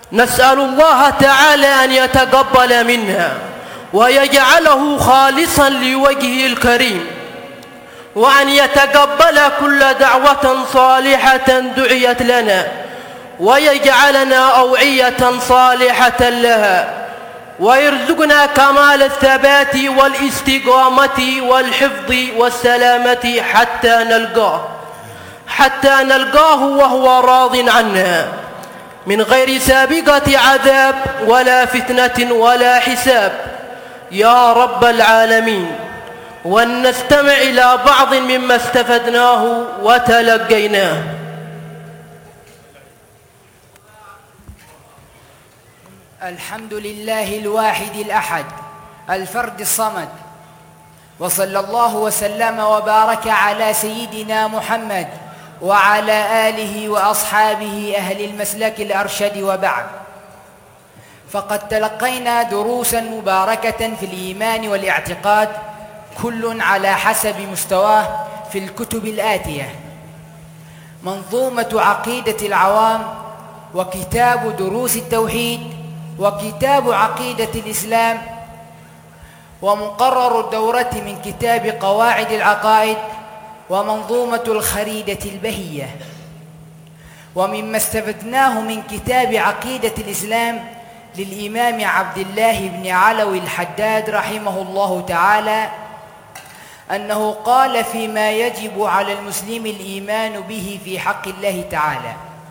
نسأل الله تعالى أن يتقبل منا ويجعله خالصا لوجهه الكريم، وأن يتقبل كل دعوة صالحة دعيت لنا، ويجعلنا أوعية صالحة لها، ويرزقنا كمال الثبات والاستقامة والحفظ والسلامة حتى نلقاه وهو راض عنا من غير سابقة عذاب ولا فتنة ولا حساب يا رب العالمين. ولنستمع إلى بعض مما استفدناه وتلقيناه. الحمد لله الواحد الأحد الفرد الصمد، وصلى الله وسلم وبارك على سيدنا محمد وعلى آله وأصحابه أهل المسلك الأرشد. وبعد، فقد تلقينا دروسا مباركة في الإيمان والاعتقاد، كل على حسب مستواه، في الكتب الآتية: منظومة عقيدة العوام، وكتاب دروس التوحيد، وكتاب عقيدة الإسلام، ومقرر الدورة من كتاب قواعد العقائد، ومنظومة الخريدة البهية. ومما استفدناه من كتاب عقيدة الإسلام للإمام عبد الله بن علوي الحداد رحمه الله تعالى أنه قال فيما يجب على المسلم الإيمان به في حق الله تعالى: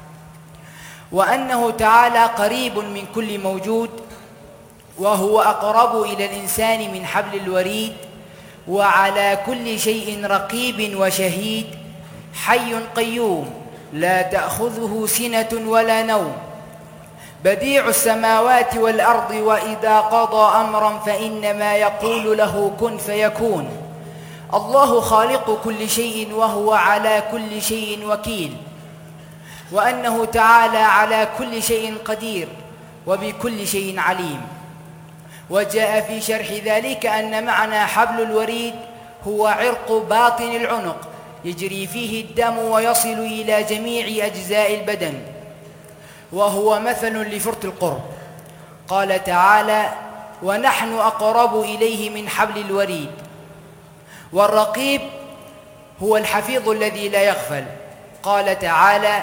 وأنه تعالى قريب من كل موجود، وهو أقرب إلى الإنسان من حبل الوريد، وعلى كل شيء رقيب وشهيد، حي قيوم لا تأخذه سنة ولا نوم، بديع السماوات والأرض، وإذا قضى أمرا فإنما يقول له كن فيكون، الله خالق كل شيء وهو على كل شيء وكيل، وأنه تعالى على كل شيء قدير وبكل شيء عليم. وجاء في شرح ذلك أن معنى حبل الوريد هو عرق باطن العنق يجري فيه الدم ويصل إلى جميع أجزاء البدن، وهو مثل لفرط القرب. قال تعالى: ونحن أقرب إليه من حبل الوريد. والرقيب هو الحفيظ الذي لا يغفل. قال تعالى: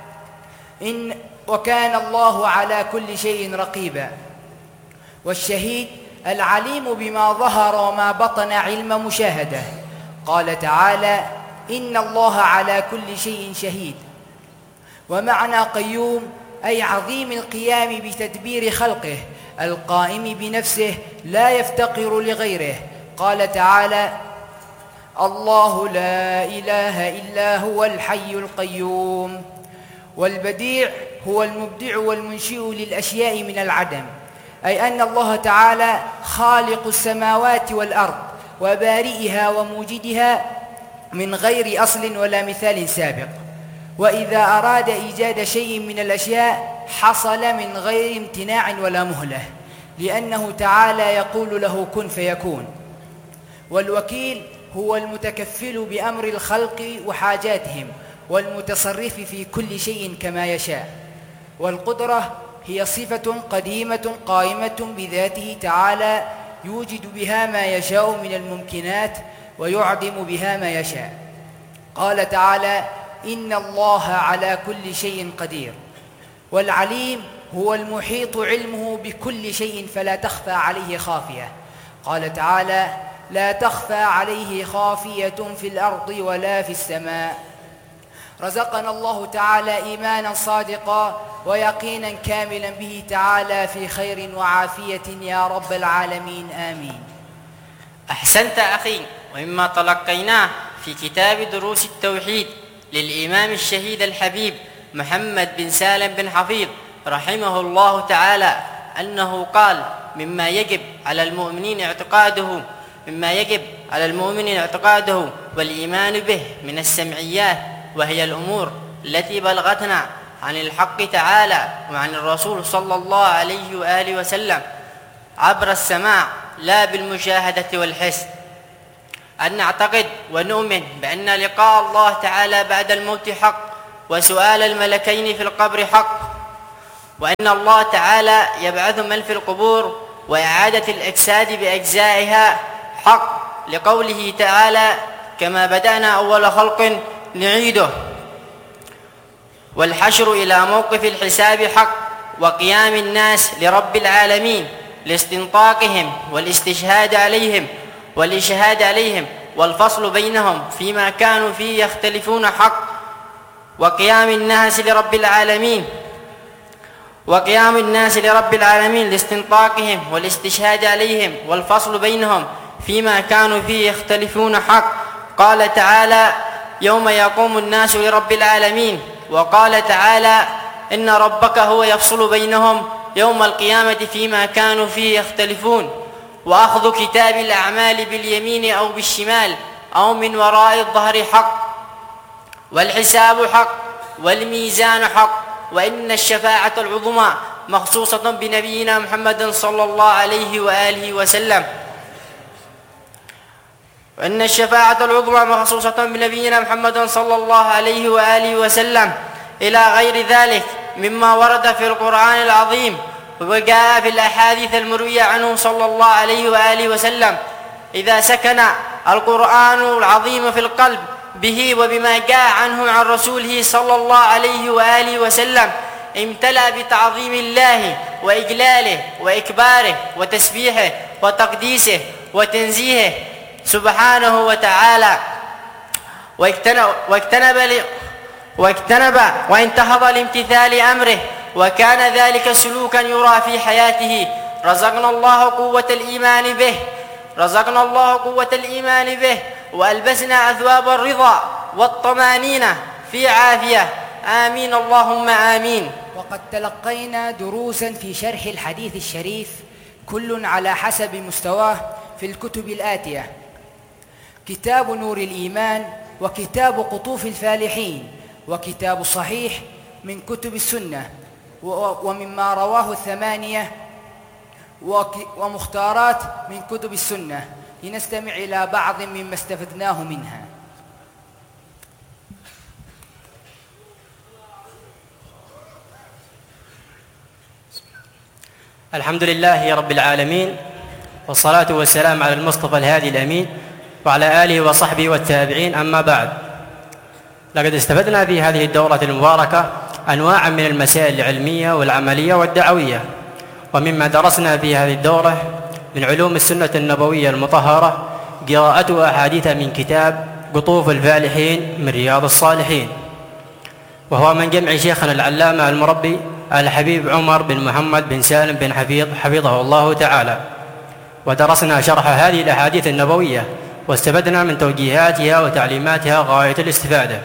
وكان الله على كل شيء رقيبا. والشهيد العليم بما ظهر وما بطن علم مشاهدة. قال تعالى: إن الله على كل شيء شهيد. ومعنى قيوم أي عظيم القيام بتدبير خلقه، القائم بنفسه لا يفتقر لغيره. قال تعالى: الله لا إله إلا هو الحي القيوم. والبديع هو المبدع والمنشئ للأشياء من العدم، أي أن الله تعالى خالق السماوات والأرض وبارئها وموجدها من غير أصل ولا مثال سابق. وإذا أراد إيجاد شيء من الأشياء حصل من غير امتناع ولا مهلة، لأنه تعالى يقول له كن فيكون. والوكيل هو المتكفل بأمر الخلق وحاجاتهم، والمتصرف في كل شيء كما يشاء. والقدرة هي صفة قديمة قائمة بذاته تعالى، يوجد بها ما يشاء من الممكنات ويعدم بها ما يشاء. قال تعالى: إن الله على كل شيء قدير. والعليم هو المحيط علمه بكل شيء فلا تخفى عليه خافية. قال تعالى: لا تخفى عليه خافية في الأرض ولا في السماء. رزقنا الله تعالى إيمانا صادقا ويقينا كاملا به تعالى في خير وعافية يا رب العالمين، آمين. أحسنت أخي. ومما تلقيناه في كتاب دروس التوحيد للإمام الشهيد الحبيب محمد بن سالم بن حفيظ رحمه الله تعالى أنه قال: مما يجب على المؤمن اعتقاده والإيمان به من السمعيات، وهي الأمور التي بلغتنا عن الحق تعالى وعن الرسول صلى الله عليه وآله وسلم عبر السماع لا بالمشاهدة والحس، أن نعتقد ونؤمن بأن لقاء الله تعالى بعد الموت حق، وسؤال الملكين في القبر حق، وأن الله تعالى يبعث من في القبور وإعادة الأجساد بأجزائها حق، لقوله تعالى: كما بدأنا أول خلق نعيده. والحشر إلى موقف الحساب حق، وقيام الناس لرب العالمين لاستنطاقهم والإشهاد عليهم والفصل بينهم فيما كانوا فيه يختلفون حق، وقيام الناس لرب العالمين لاستنطاقهم والاستشهاد عليهم والفصل بينهم فيما كانوا فيه يختلفون حق. قال تعالى: يوم يقوم الناس لرب العالمين. وقال تعالى: إن ربك هو يفصل بينهم يوم القيامة فيما كانوا فيه يختلفون. وأخذ كتاب الأعمال باليمين أو بالشمال أو من وراء الظهر حق، والحساب حق، والميزان حق. وإن الشفاعة العظمى مخصوصة بنبينا محمد صلى الله عليه وآله وسلم. وإن الشفاعة العظمى مخصوصة بنبينا محمد صلى الله عليه وآله وسلم إلى غير ذلك مما ورد في القرآن العظيم وجاء في الأحاديث المروية عنه صلى الله عليه وآله وسلم. إذا سكن القرآن العظيم في القلب به وبما جاء عنه عن رسوله صلى الله عليه وآله وسلم امتلأ بتعظيم الله وإجلاله وإكباره وتسبيحه وتقديسه وتنزيهه سبحانه وتعالى، واجتنب وانتهض لامتثال أمره، وكان ذلك سلوكا يرى في حياته. رزقنا الله قوة الإيمان به وألبسنا أثواب الرضا والطمانينة في عافية. آمين اللهم آمين. وقد تلقينا دروسا في شرح الحديث الشريف كل على حسب مستواه في الكتب الآتية: كتاب نور الإيمان، وكتاب قطوف الفالحين، وكتاب صحيح من كتب السنة، ومما رواه الثمانية، ومختارات من كتب السنة. لنستمع إلى بعض مما استفدناه منها. الحمد لله رب العالمين، والصلاة والسلام على المصطفى الهادي الأمين وعلى آله وصحبه والتابعين. أما بعد، لقد استفدنا في هذه الدورة المباركة أنواعا من المسائل العلمية والعملية والدعوية. ومما درسنا في هذه الدورة من علوم السنة النبوية المطهرة قراءة أحاديث من كتاب قطوف الفالحين من رياض الصالحين، وهو من جمع شيخنا العلامة المربي الحبيب عمر بن محمد بن سالم بن حفيظ حفظه الله تعالى. ودرسنا شرح هذه الأحاديث النبوية واستفدنا من توجيهاتها وتعليماتها غاية الاستفادة.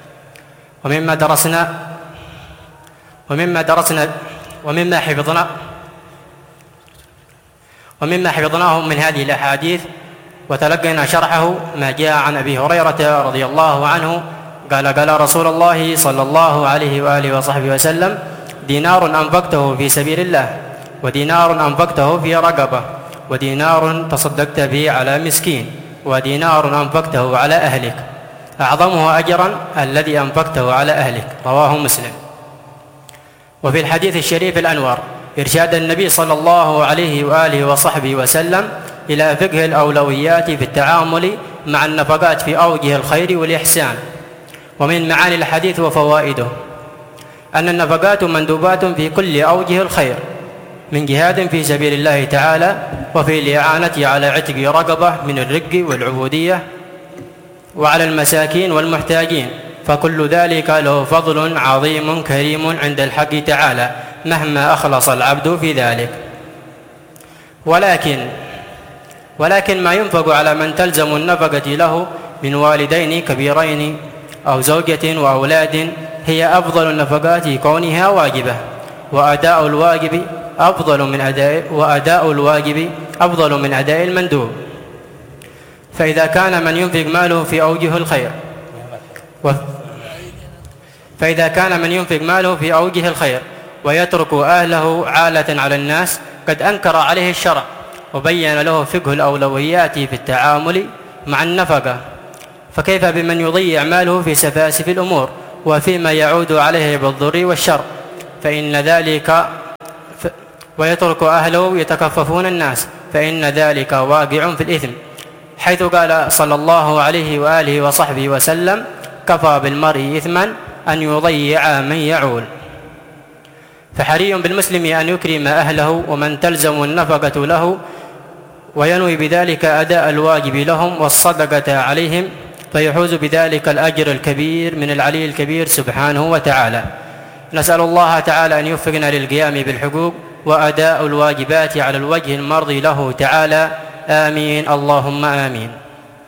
ومما حفظناه من هذه الأحاديث وتلقينا شرحه ما جاء عن أبي هريرة رضي الله عنه قال رسول الله صلى الله عليه وآله وصحبه وسلم: دينار أنفقته في سبيل الله، ودينار أنفقته في رقبة، ودينار تصدقت به على مسكين، ودينار أنفقته على أهلك، أعظمه أجرا الذي أنفقته على أهلك. رواه مسلم. وفي الحديث الشريف الأنور إرشاد النبي صلى الله عليه وآله وصحبه وسلم إلى فقه الأولويات في التعامل مع النفقات في أوجه الخير والإحسان. ومن معاني الحديث وفوائده أن النفقات مندوبات في كل أوجه الخير، من جهاد في سبيل الله تعالى، وفي الإعانة على عتق رقبة من الرق والعبودية، وعلى المساكين والمحتاجين، فكل ذلك له فضل عظيم كريم عند الحق تعالى مهما أخلص العبد في ذلك. ولكن ما ينفق على من تلزم النفقة له من والدين كبيرين أو زوجة وأولاد هي أفضل النفقات كونها واجبة، وأداء الواجب أفضل من أداء المندوب. فإذا كان من ينفق ماله في أوجه الخير ويترك أهله عالة على الناس قد أنكر عليه الشرع، وبين له فقه الأولويات في التعامل مع النفقة. فكيف بمن يضيع ماله في سفاسف الأمور وفيما يعود عليه بالضر والشر؟ ويترك أهله يتكففون الناس فإن ذلك واقع في الإثم، حيث قال صلى الله عليه وآله وصحبه وسلم: كفى بالمرء إثما أن يضيع من يعول. فحري بالمسلم أن يكرم أهله ومن تلزم النفقة له، وينوي بذلك أداء الواجب لهم والصدقة عليهم، فيحوز بذلك الأجر الكبير من العلي الكبير سبحانه وتعالى. نسأل الله تعالى أن يوفقنا للقيام بالحقوق وأداء الواجبات على الوجه المرضي له تعالى، آمين اللهم آمين.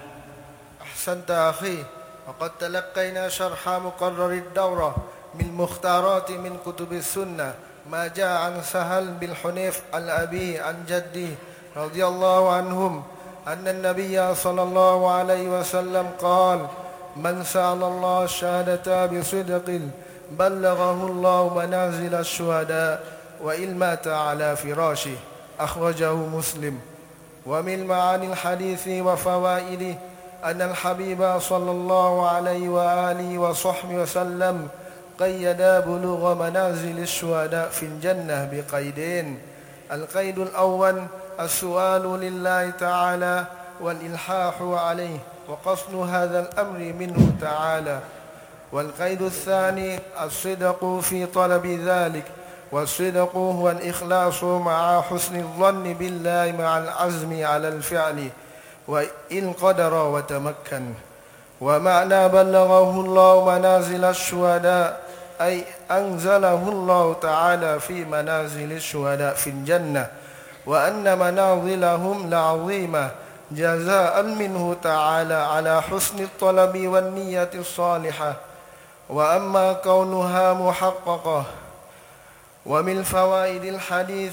أحسنت أخي. وقد تلقينا شرح مقرر الدورة من مختارات من كتب السنة ما جاء عن سهل بن حنيف عن أبيه عن جده رضي الله عنهم أن النبي صلى الله عليه وسلم قال: من سأل الله الشهادة بصدق بلغه الله منازل الشهداء وإن مات على فراشه. أخرجه مسلم. ومن معاني الحديث وفوائده أن الحبيب صلى الله عليه وآله وصحبه وسلم قيد بلوغ منازل الشهداء في الجنة بقيدين: القيد الأول السؤال لله تعالى والإلحاح عليه وقصد هذا الأمر منه تعالى، والقيد الثاني الصدق في طلب ذلك، والصدق هو الإخلاص مع حسن الظن بالله مع العزم على الفعل وإن قدر وتمكن. ومعنى بلغه الله منازل الشهداء أي أنزله الله تعالى في منازل الشهداء في الجنة، وأن منازلهم لعظيمة جزاء منه تعالى على حسن الطلب والنية الصالحة. وأما كونها محققة. ومن فوائد الحديث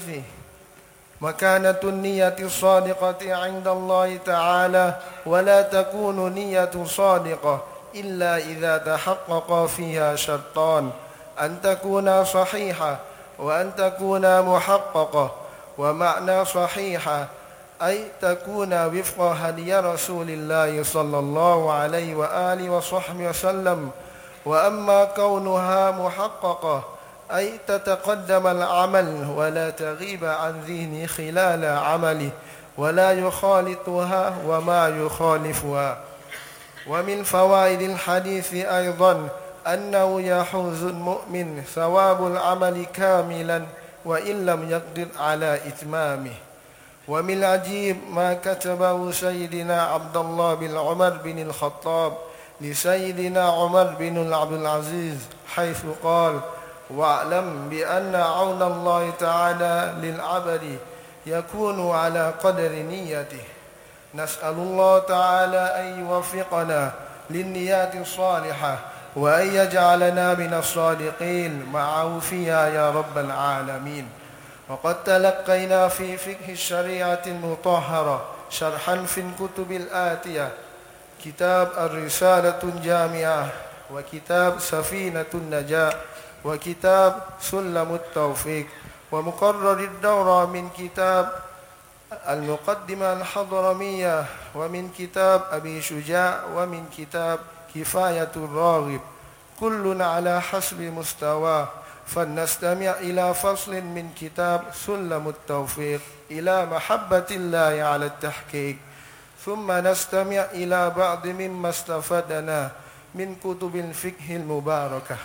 مكانة النية الصادقة عند الله تعالى، ولا تكون نية صادقة إلا إذا تحقق فيها شرطان: أن تكون صحيحة وأن تكون محققة. ومعنى صحيحة أي تكون وفق هدي رسول الله صلى الله عليه وآله وصحبه وسلم. وأما كونها محققة أي تتقدم العمل ولا تغيب عن ذهنه خلال عمله ولا يخالطها وما يخالفها. ومن فوائد الحديث أيضا أنه يحوز المؤمن ثواب العمل كاملا وإن لم يقدر على إتمامه. ومن العجيب ما كتبه سيدنا عبد الله بن عمر بن الخطاب لسيدنا عمر بن عبد العزيز، حيث قال: واعلم بأن عون الله تعالى للعبد يكون على قدر نيته. نسأل الله تعالى أن يوفقنا للنيات الصالحة وأن يجعلنا من الصادقين معه فيها يا رب العالمين. وقد تلقينا في فقه الشريعة المطهرة شرحا في الكتب الآتية: كتاب الرسالة الجامعة، وكتاب سفينة النجاة، وكتاب سلم التوفيق. ومقرر الدورة من كتاب المقدمة الحضرمية، ومن كتاب أبي شجاع، ومن كتاب كفاية الراغب، كل على حسب مستواه. فلنستمع إلى فصل من كتاب سلم التوفيق إلى محبة الله على التحقيق، ثم نستمع إلى بعض مما استفدنا من كتب الفقه المباركة.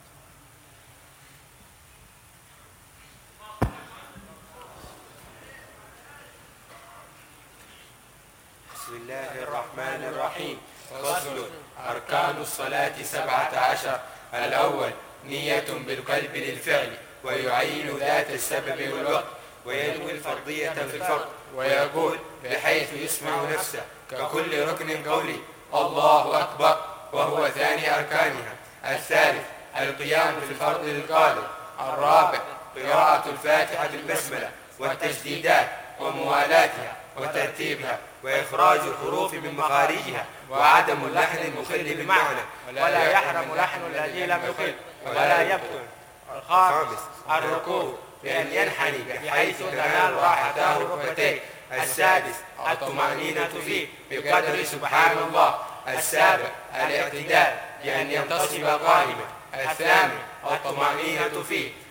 بسم الله الرحمن الرحيم. فصل: أركان الصلاة 17. الأول نية بالقلب للفعل، ويعين ذات السبب والوقت، وينوي الفرضية في الفرض، ويقول بحيث يسمع نفسه ككل ركن قولي الله أكبر، وهو ثاني أركانها. الثالث القيام في الفرض للقادر. الرابع قراءة الفاتحة بالبسملة والتشديدات وموالاتها وترتيبها، وإخراج الحروف من مخارجها، وعدم اللحن المخل بالمعنى، ولا يحرم لحن الذي لم يخل ولا يبطل. الخامس الركوع بأن ينحني بحيث تنال راحته الركبتين. السادس الطمأنينة فيه بقدر سبحان الله. السابع الاعتدال بأن ينتصب قائما. الثامن الطمأنينة فيه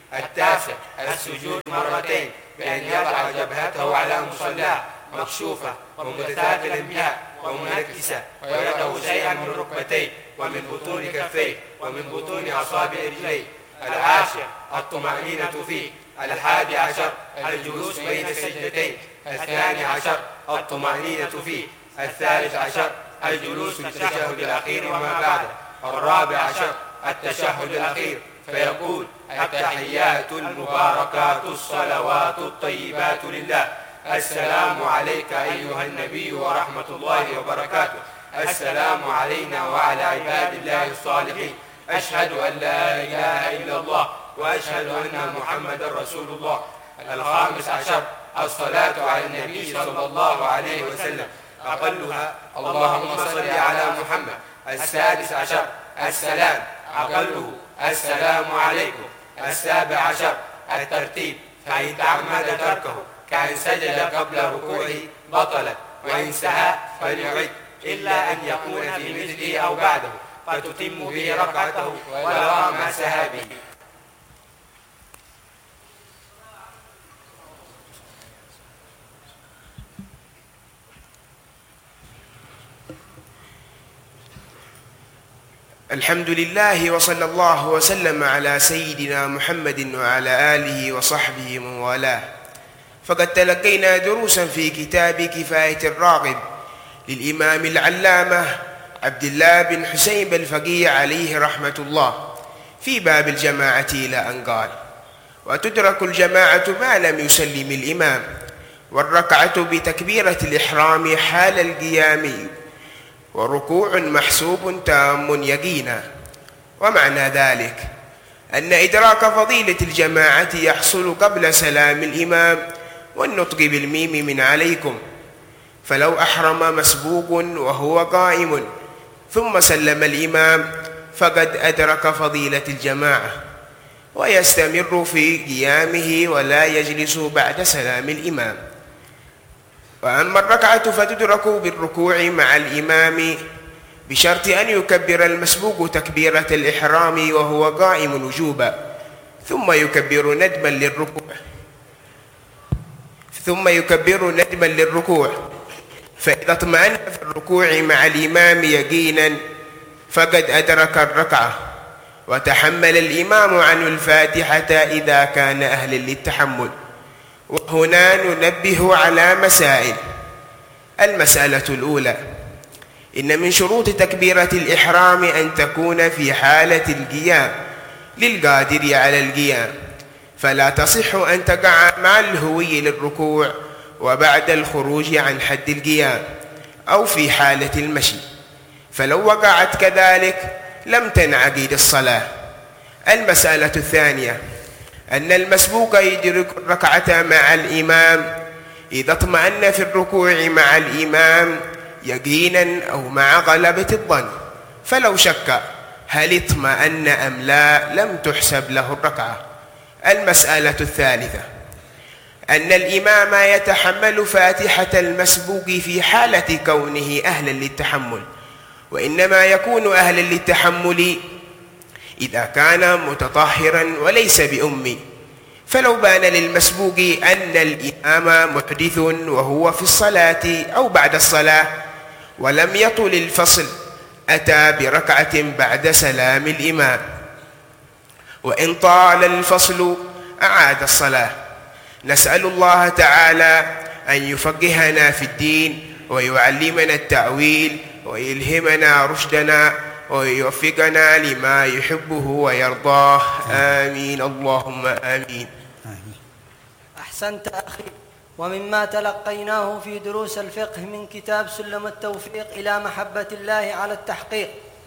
التاسع السجود مرتين بأن يضع جبهته على مصلاه مكشوفة ومتثاقل الانبياء ومنكسة ويده شيئا من ركبتيه ومن بطون كفيه ومن بطون أصابع رجليه. العاشر الطمأنينة فيه. 11 الجلوس بين السجدتين. 12 الطمأنينة فيه. 13 الجلوس في التشهد الأخير وما بعده. 14 التشهد الأخير فيقول التحيات المباركات الصلوات الطيبات لله. السلام عليك أيها النبي ورحمة الله وبركاته. السلام علينا وعلى عباد الله الصالحين. أشهد أن لا إله إلا الله وأشهد أن محمدا رسول الله. 15 الصلاة على النبي صلى الله عليه وسلم أقلها اللهم صل على محمد. 16 السلام أقله السلام عليكم. 17 الترتيب فإن تعمد تركه كأن سجد قبل ركوعه بطلت وإن سهى فليعد إلا أن يكون في مثله أو بعده فتتم به ركعته ولا ما سهى به. الحمد لله وصلى الله وسلم على سيدنا محمد وعلى آله وصحبه ومن والاه. فقد تلقينا دروسا في كتاب كفاية الراغب للإمام العلامة عبد الله بن حسين بالفقيه عليه رحمة الله في باب الجماعة إلى أن قال: وتدرك الجماعة ما لم يسلم الإمام، والركعة بتكبيرة الإحرام حال القيام، وركوع محسوب تام يقينا. ومعنى ذلك أن إدراك فضيلة الجماعة يحصل قبل سلام الإمام والنطق بالميم من عليكم، فلو أحرم مسبوق وهو قائم ثم سلم الإمام فقد أدرك فضيلة الجماعة، ويستمر في قيامه ولا يجلس بعد سلام الإمام. وأما الركعة فتدرك بالركوع مع الإمام بشرط أن يكبر المسبوق تكبيرة الإحرام وهو قائم وجوبا، ثم يكبر ندما للركوع، فإذا اطمأن في الركوع مع الإمام يقينا فقد أدرك الركعة، وتحمل الإمام عنه الفاتحة إذا كان أهلا للتحمل. وهنا ننبه على مسائل. المسألة الأولى: إن من شروط تكبيرة الإحرام أن تكون في حالة القيام للقادر على القيام، فلا تصح أن تقع مع الهوي للركوع وبعد الخروج عن حد القيام أو في حالة المشي، فلو وقعت كذلك لم تنعقد الصلاة. المسألة الثانية: أن المسبوق يدرك الركعة مع الإمام إذا اطمأن في الركوع مع الإمام يقينا أو مع غلبة الظن، فلو شك هل اطمأن أم لا لم تحسب له الركعة. المسألة الثالثة: أن الإمام يتحمل فاتحة المسبوق في حالة كونه أهلا للتحمل، وإنما يكون أهلا للتحمل إذا كان متطهرا وليس بأمي، فلو بان للمسبوق أن الإمام محدث وهو في الصلاة أو بعد الصلاة ولم يطل الفصل أتى بركعة بعد سلام الإمام، وإن طال الفصل أعاد الصلاة. نسأل الله تعالى أن يفقهنا في الدين ويعلمنا التأويل ويلهمنا رشدنا ويوفقنا لما يحبه ويرضاه. آمين اللهم آمين. أحسنت أخي. ومما تلقيناه في دروس الفقه من كتاب سلم التوفيق إلى محبة الله على التحقيق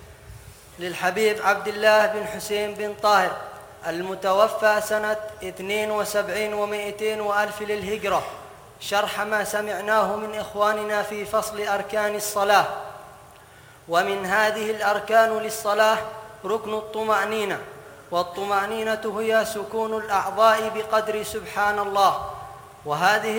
للحبيب عبد الله بن حسين بن طاهر المتوفى سنة 72 و200 وألف للهجرة، شرح ما سمعناه من إخواننا في فصل أركان الصلاة. ومن هذه الأركان للصلاة ركن الطمأنينة، والطمأنينة هي سكون الأعضاء بقدر سبحان الله، وهذه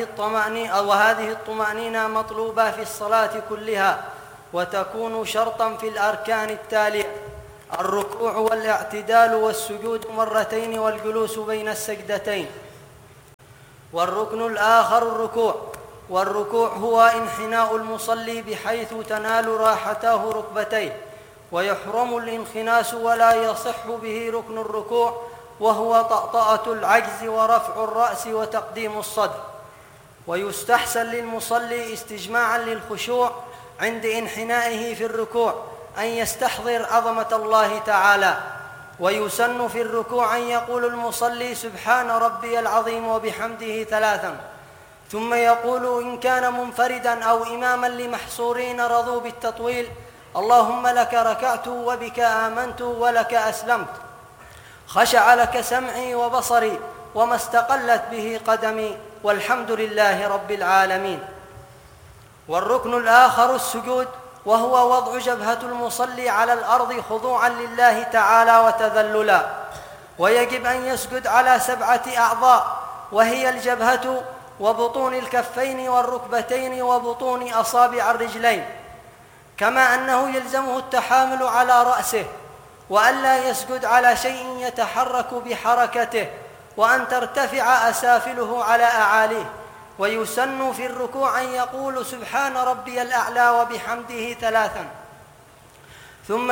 الطمأنينة مطلوبة في الصلاة كلها، وتكون شرطا في الأركان التالية: الركوع والاعتدال والسجود مرتين والجلوس بين السجدتين. والركن الآخر الركوع، والركوع هو انحناء المصلي بحيث تنال راحته ركبتيه، ويحرم الانخناس ولا يصح به ركن الركوع، وهو طأطأة العجز ورفع الرأس وتقديم الصدر. ويستحسن للمصلي استجماعا للخشوع عند انحنائه في الركوع أن يستحضر عظمة الله تعالى. ويسن في الركوع أن يقول المصلي سبحان ربي العظيم وبحمده 3، ثم يقول إن كان منفردا أو إماما لمحصورين رضوا بالتطويل اللهم لك ركعت وبك آمنت ولك أسلمت، خشع لك سمعي وبصري وما استقلت به قدمي والحمد لله رب العالمين. والركن الآخر السجود، وهو وضع جبهة المصلي على الأرض خضوعا لله تعالى وتذللا. ويجب أن يسجد على 7 أعضاء، وهي الجبهة وبطون الكفين والركبتين وبطون أصابع الرجلين، كما أنه يلزمه التحامل على رأسه، وألا يسجد على شيء يتحرك بحركته، وأن ترتفع أسافله على أعاليه. ويسن في الركوع أن يقول سبحان ربي الأعلى وبحمده 3، ثم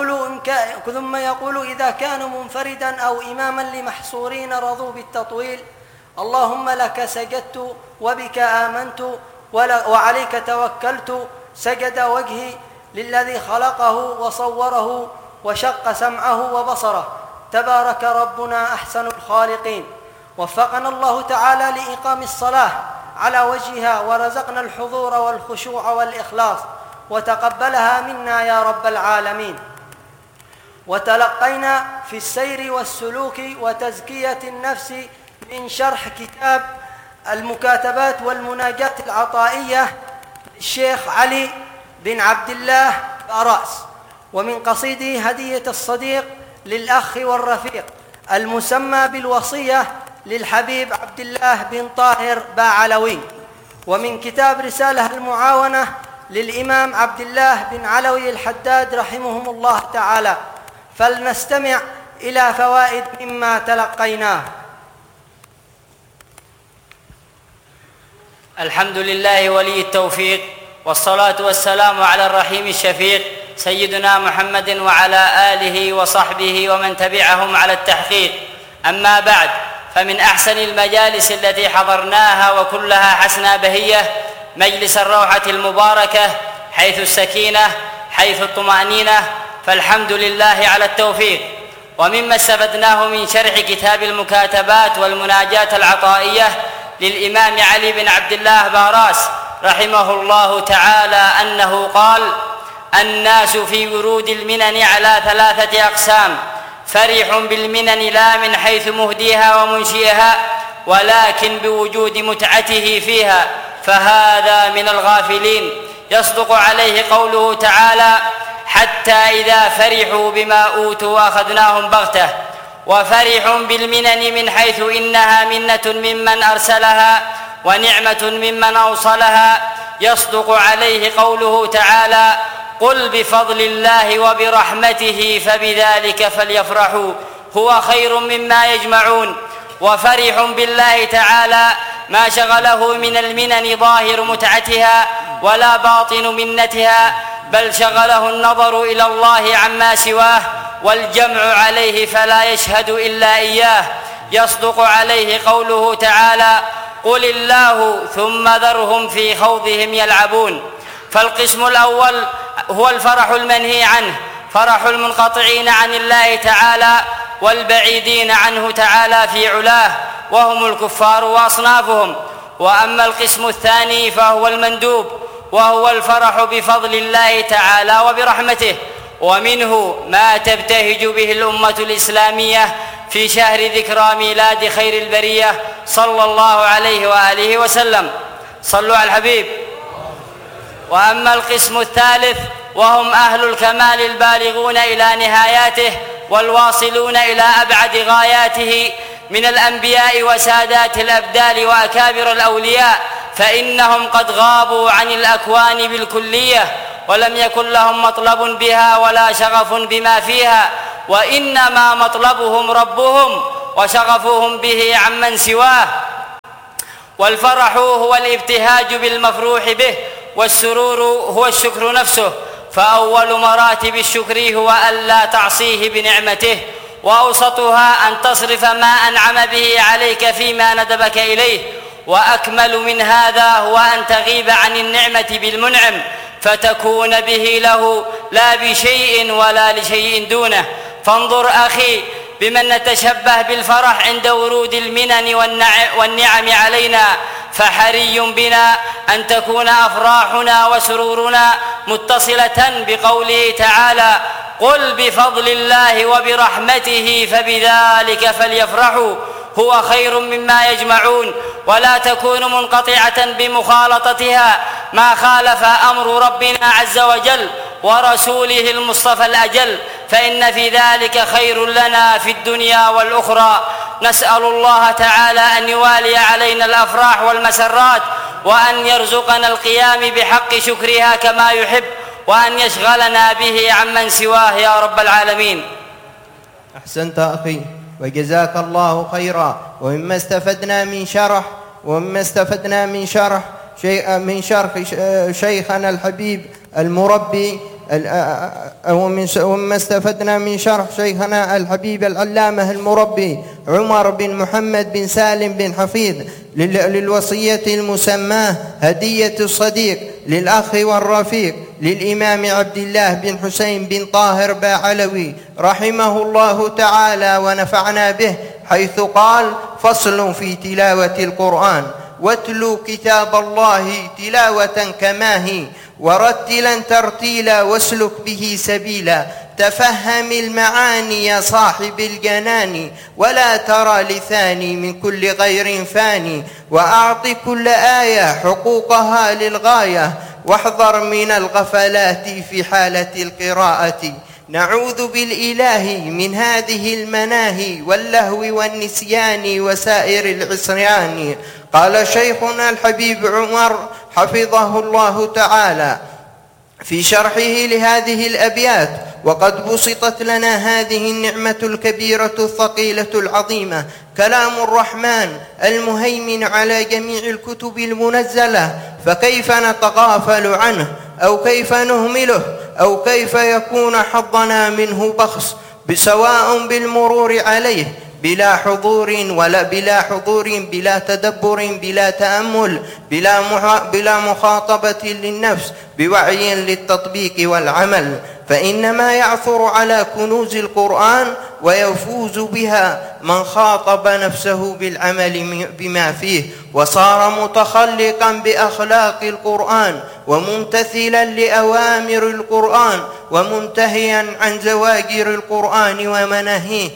يقول إذا كان منفردا أو إماما لمحصورين رضوا بالتطويل اللهم لك سجدت وبك آمنت وعليك توكلت، سجد وجهي للذي خلقه وصوره وشق سمعه وبصره، تبارك ربنا أحسن الخالقين. وفقنا الله تعالى لإقام الصلاة على وجهها، ورزقنا الحضور والخشوع والإخلاص، وتقبلها منا يا رب العالمين. وتلقينا في السير والسلوك وتزكية النفس من شرح كتاب المكاتبات والمناجات العطائية للشيخ علي بن عبد الله باراس، ومن قصيده هدية الصديق للأخ والرفيق المسمى بالوصية للحبيب عبد الله بن طاهر باعلوي، ومن كتاب رسالة المعاونة للإمام عبد الله بن علوي الحداد رحمهم الله تعالى. فلنستمع إلى فوائد مما تلقيناه. الحمد لله ولي التوفيق، والصلاة والسلام على الرحيم الشفيق سيدنا محمد وعلى آله وصحبه ومن تبعهم على التحقيق. أما بعد، فمن أحسن المجالس التي حضرناها وكلها حسنى بهية مجلس الروحة المباركة، حيث السكينة، حيث الطمأنينة، فالحمد لله على التوفيق. ومما استفدناه من شرح كتاب المكاتبات والمناجات العطائية للإمام علي بن عبد الله باراس رحمه الله تعالى أنه قال: الناس في ورود المنن على 3 أقسام: فرح بالمنن لا من حيث مهديها ومنشئها، ولكن بوجود متعته فيها، فهذا من الغافلين. يصدق عليه قوله تعالى: حتى إذا فرحوا بما أوتوا أخذناهم بغتة. وفرح بالمنن من حيث إنها منة ممن أرسلها ونعمة ممن أوصلها. يصدق عليه قوله تعالى: قل بفضل الله وبرحمته فبذلك فليفرحوا هو خير مما يجمعون. وفرح بالله تعالى ما شغله من المنن ظاهر متعتها ولا باطن منتها، بل شغله النظر إلى الله عما سواه والجمع عليه فلا يشهد إلا إياه. يصدق عليه قوله تعالى: قل الله ثم ذرهم في خوضهم يلعبون. فالقسم الأول هو الفرح المنهي عنه، فرح المنقطعين عن الله تعالى والبعيدين عنه تعالى في علاه، وهم الكفار وأصنافهم. وأما القسم الثاني فهو المندوب، وهو الفرح بفضل الله تعالى وبرحمته، ومنه ما تبتهج به الأمة الإسلامية في شهر ذكرى ميلاد خير البرية صلى الله عليه وآله وسلم. صلوا على الحبيب. وأما القسم الثالث وهم أهل الكمال البالغون إلى نهاياته والواصلون إلى أبعد غاياته من الأنبياء وسادات الأبدال وأكابر الأولياء، فإنهم قد غابوا عن الأكوان بالكلية، ولم يكن لهم مطلب بها ولا شغف بما فيها، وإنما مطلبهم ربهم وشغفهم به عمن سواه. والفرح هو الابتهاج بالمفروح به، والسرور هو الشكر نفسه، فأول مراتب الشكر هو ألا تعصيه بنعمته، وأوسطها أن تصرف ما أنعم به عليك فيما ندبك إليه، وأكمل من هذا هو أن تغيب عن النعمة بالمنعم فتكون به له لا بشيء ولا لشيء دونه. فانظر أخي بمن نتشبه بالفرح عند ورود المنن والنعم علينا، فحري بنا أن تكون أفراحنا وسرورنا متصلة بقوله تعالى: قل بفضل الله وبرحمته فبذلك فليفرحوا هو خير مما يجمعون. ولا تكون منقطعة بمخالطتها ما خالف أمر ربنا عز وجل ورسوله المصطفى الأجل، فإن في ذلك خير لنا في الدنيا والأخرى. نسأل الله تعالى أن يوالي علينا الأفراح والمسرات، وأن يرزقنا القيام بحق شكرها كما يحب، وأن يشغلنا به عمن سواه يا رب العالمين. أحسنت أخي وجزاك الله خيرا. ومما استفدنا من شرح شيخنا الحبيب المربي، ومما استفدنا من شرح شيخنا الحبيب العلامة المربي عمر بن محمد بن سالم بن حفيظ للوصية المسماة هدية الصديق للأخ والرفيق للإمام عبد الله بن حسين بن طاهر باعلوي رحمه الله تعالى ونفعنا به، حيث قال: فصل في تلاوة القرآن: واتلو كتاب الله تلاوة كما هي، ورتلا ترتيلا، واسلك به سبيلا، تفهم المعاني يا صاحب الجنان، ولا ترى لثاني من كل غير فاني، وأعط كل آية حقوقها للغاية، واحذر من الغفلات في حالة القراءة. نعوذ بالإله من هذه المناهي واللهو والنسيان وسائر العصيان. قال شيخنا الحبيب عمر حفظه الله تعالى في شرحه لهذه الأبيات: وقد بسطت لنا هذه النعمة الكبيرة الثقيلة العظيمة، كلام الرحمن المهيمن على جميع الكتب المنزلة، فكيف نتغافل عنه، أو كيف نهمله، أو كيف يكون حظنا منه بخس، سواء بالمرور عليه بلا حضور بلا تدبر بلا تأمل بلا مخاطبة للنفس بوعي للتطبيق والعمل، فإنما يعثر على كنوز القرآن ويفوز بها من خاطب نفسه بالعمل بما فيه، وصار متخلقا بأخلاق القرآن وممتثلا لأوامر القرآن ومنتهيا عن زواجر القرآن ومناهيه.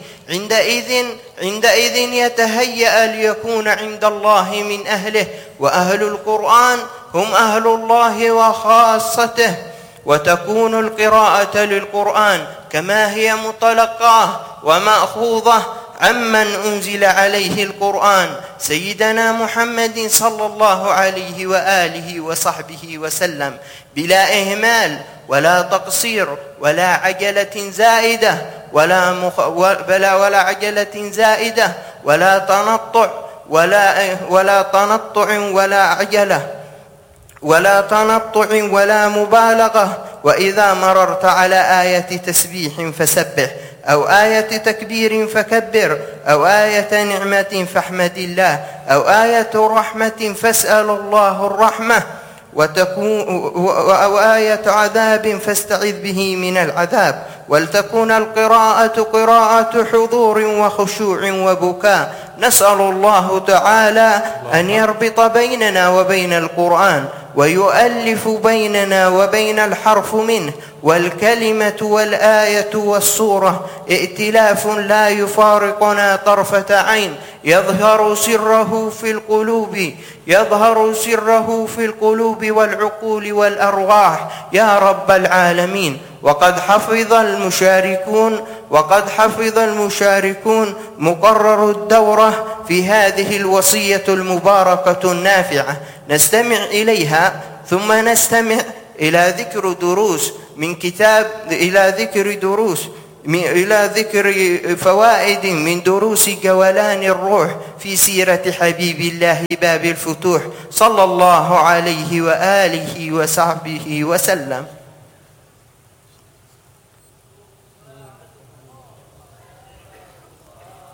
عندئذ يتهيأ ليكون عند الله من أهله، وأهل القرآن هم أهل الله وخاصته. وتكون القراءة للقرآن كما هي متلقاه ومأخوذة عمن أنزل عليه القرآن سيدنا محمد صلى الله عليه وآله وصحبه وسلم، بلا إهمال ولا تقصير ولا عجلة زائدة ولا تنطع ولا مبالغة. وإذا مررت على آية تسبيح فسبح، أو آية تكبير فكبر، أو آية نعمة فاحمد الله، أو آية رحمة فاسأل الله الرحمة، أو آية عذاب فاستعذ به من العذاب. ولتكون القراءة قراءة حضور وخشوع وبكاء. نسأل الله تعالى أن يربط بيننا وبين القرآن، ويؤلف بيننا وبين الحرف منه والكلمة والآية والسورة ائتلاف لا يفارقنا طرفة عين، يظهر سره في القلوب والعقول والأرواح يا رب العالمين. وقد حفظ المشاركون مقرر الدورة في هذه الوصية المباركة النافعة. نستمع إليها ثم نستمع إلى ذكر دروس من كتاب، إلى ذكر فوائد من دروس جولان الروح في سيرة حبيب الله باب الفتوح صلى الله عليه وآله وصحبه وسلم.